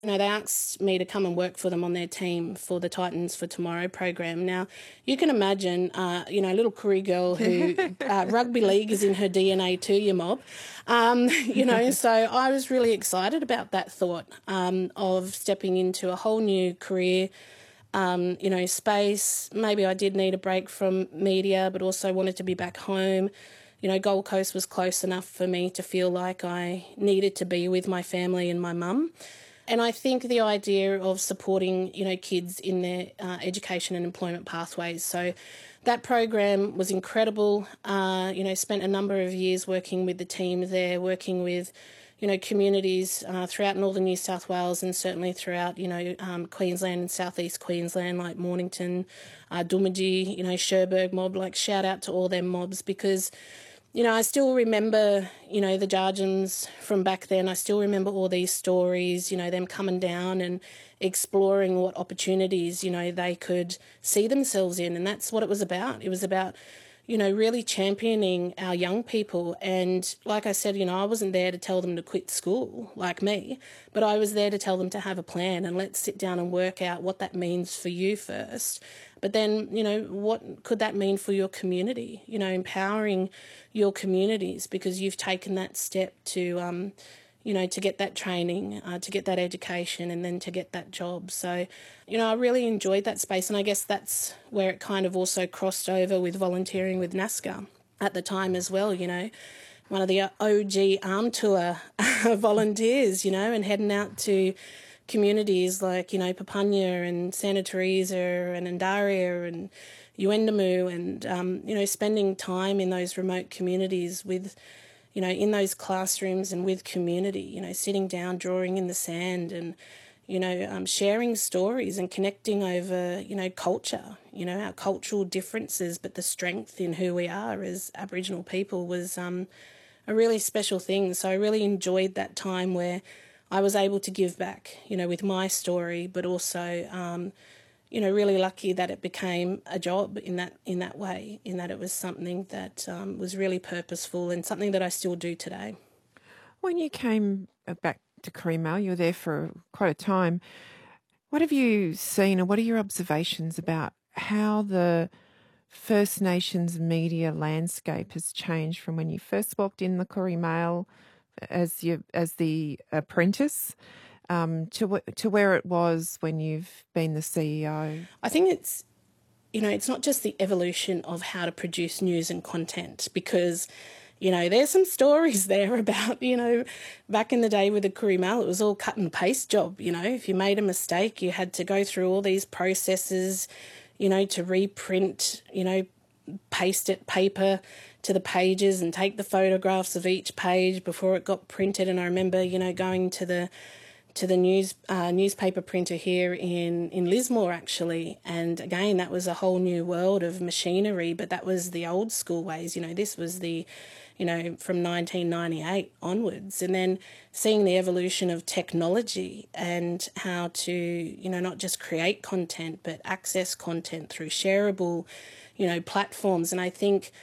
They asked me to come and work for them on their team for the Titans for Tomorrow program. Now, you can imagine, a little Koori girl who rugby league is in her DNA too, your mob. So I was really excited about that thought of stepping into a whole new career, space. Maybe I did need a break from media, but also wanted to be back home. Gold Coast was close enough for me to feel like I needed to be with my family and my mum. And I think the idea of supporting, kids in their education and employment pathways. So that program was incredible. Spent a number of years working with the team there, working with, communities throughout northern New South Wales and certainly throughout, Queensland and southeast Queensland, like Mornington, Doomadgee, Cherbourg mob. Like, shout out to all them mobs, because I still remember, the Jarjums from back then. I still remember all these stories, them coming down and exploring what opportunities, they could see themselves in. And that's what it was about. It was about, really championing our young people. And like I said, I wasn't there to tell them to quit school like me, but I was there to tell them to have a plan and let's sit down and work out what that means for you first. But then, what could that mean for your community? Empowering your communities, because you've taken that step to, to get that training, to get that education, and then to get that job. So, I really enjoyed that space. And I guess that's where it kind of also crossed over with volunteering with NASCAR at the time as well, one of the OG Arm Tour volunteers, and heading out to communities like, Papunya and Santa Teresa and Andaria and Yuendamu and, spending time in those remote communities with, in those classrooms and with community, sitting down, drawing in the sand and, sharing stories and connecting over, culture, our cultural differences, but the strength in who we are as Aboriginal people was a really special thing. So I really enjoyed that time where I was able to give back, with my story, but also, really lucky that it became a job in that way, in that it was something that was really purposeful and something that I still do today. When you came back to Koori Mail, you were there for quite a time. What have you seen, or what are your observations about how the First Nations media landscape has changed from when you first walked in the Koori Mail as the apprentice to where it was when you've been the CEO? I think it's not just the evolution of how to produce news and content, because there's some stories there about, back in the day with the Koori Mail, it was all cut and paste job. If you made a mistake, you had to go through all these processes, to reprint, paste it paper to the pages and take the photographs of each page before it got printed. And I remember, going to the newspaper printer here in Lismore, actually. And again, that was a whole new world of machinery, but that was the old school ways. This was the, from 1998 onwards. And then seeing the evolution of technology and how to, not just create content, but access content through shareable, platforms. And I think,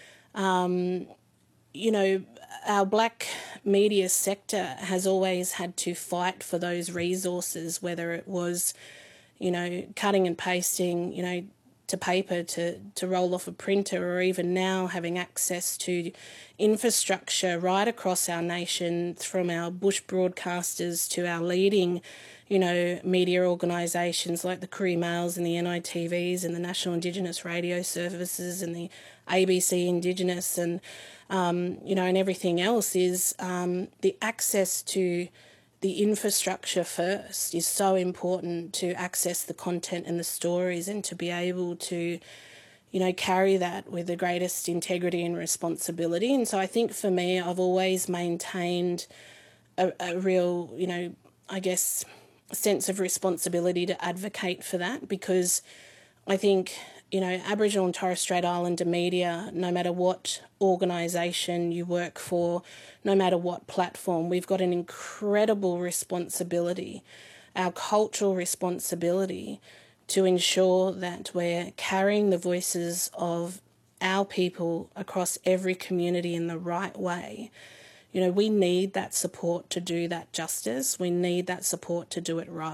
our black media sector has always had to fight for those resources, whether it was, cutting and pasting, to paper to roll off a printer, or even now having access to infrastructure right across our nation, from our bush broadcasters to our leading, media organisations like the Koori Mails and the NITVs and the National Indigenous Radio Services and the ABC Indigenous and, and everything else is the access to the infrastructure first is so important, to access the content and the stories and to be able to, carry that with the greatest integrity and responsibility. And so I think for me, I've always maintained a real, I guess, sense of responsibility to advocate for that, because I think, Aboriginal and Torres Strait Islander media, no matter what organisation you work for, no matter what platform, we've got an incredible responsibility, our cultural responsibility, to ensure that we're carrying the voices of our people across every community in the right way. We need that support to do that justice. We need that support to do it right.